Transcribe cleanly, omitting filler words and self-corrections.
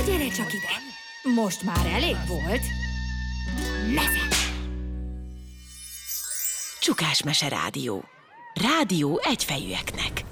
gyere csak ide! Most már elég volt. Meze! Csukásmese Rádió. Rádió egyfejűeknek.